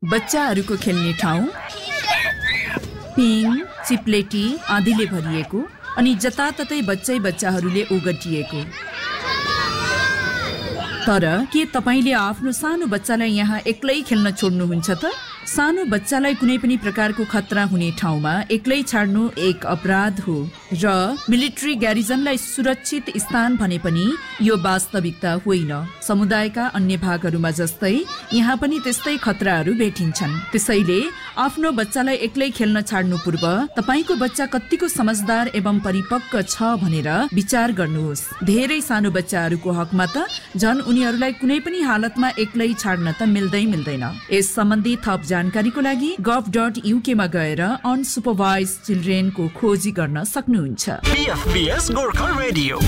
बच्चाहरूको खेल्ने ठाउँ पिङ चिप्लेटी आँधीले भरिएको अनि जताततै बच्चाहरूले ओगटिएको। तर के तपाईले आफ्नो सानो बच्चालाई यहाँ एक्लै खेल्न छोड्नुहुन्छ त? सानो बच्चालाई कुनै पनि प्रकारको खतरा हुने ठाउँमा एक्लै छाड्नु एक अपराध हो र मिलिट्री ग्यारिजनलाई सुरक्षित स्थान भने पनि यो वास्तविकता होइन। समुदायका अन्य भागहरूमा जस्तै यहाँ पनि त्यस्तै खतराहरू भेटिन्छन्। त्यसैले आफ्नो बच्चालाई एक्लै खेल्न छाड्नु पूर्व तपाईको बच्चा कतिको समझदार एवं परिपक्व छ भनेर विचार गर्नुहोस्। धेरै सानो बच्चाहरूको हकमा त झन् उनीहरूलाई कुनै पनि हालतमा एक्लै छाड्न त मिल्दैन। यस सम्बन्धी थप जानकारीको लागि gov.uk मा गएर अनसुपरभाइज्ड चिल्ड्रेनको खोजी गर्न सक्नुहुन्छ। PFBS Gorkha radio.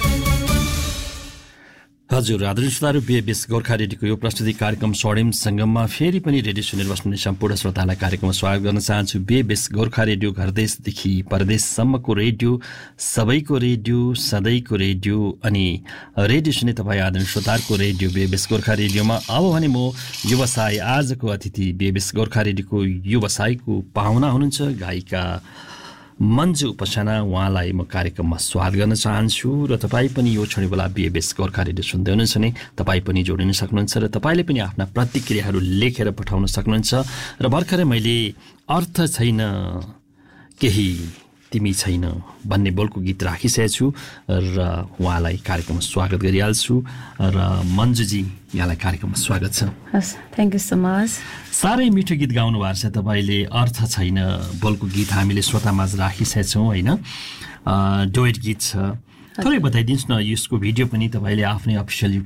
हजुर, आदरणीय श्रोताहरू, बीएबीएस गोर्खा रेडियोको यो प्रस्तुति कार्यक्रम स्वर्णिम सङ्गममा फेरि पनि रेडियो सुनेर बस्नुहुने सम्पूर्ण श्रोतालाई कार्यक्रममा स्वागत गर्न चाहन्छु। बीएबीएस गोर्खा रेडियो घरदेशदेखि परदेशसम्मको रेडियो, सबैको रेडियो, सधैँको रेडियो अनि रेडियो सुने तपाईँ आदरणीय श्रोताहरूको रेडियो बीएबीएस गोर्खा रेडियोमा। अब भने म व्यवसाय आजको अतिथि बीएबीएस गोर्खा रेडियोको व्यवसायको पाहुना हुनुहुन्छ गायिका मन्जु उपासना, उहाँलाई म कार्यक्रममा स्वागत गर्न चाहन्छु। र तपाईँ पनि यो क्षण बेला बीएबीएस गोर्खा रेडियो सुन्दै हुनुहुन्छ भने तपाईँ पनि जोडिन सक्नुहुन्छ र तपाईँले पनि आफ्ना प्रतिक्रियाहरू लेखेर पठाउन सक्नुहुन्छ। र भर्खरै मैले अर्थ छैन केही तिमी छैन भन्ने बोलको गीत राखिसकेको छु र उहाँलाई कार्यक्रममा स्वागत गरिहाल्छु। र मन्जुजी, यहाँलाई कार्यक्रममा स्वागत छ। हस्, थ्याङ्क यू सो मच। साह्रै मिठो गीत गाउनु भएको छ तपाईँले। अर्थ छैन बोलको गीत हामीले श्रोतामाझ राखिसकेका छौँ होइन, डुएट गीत छ। थोरै बताइदिनुहोस् न, यसको भिडियो पनि तपाईँले आफ्नै अफिसियल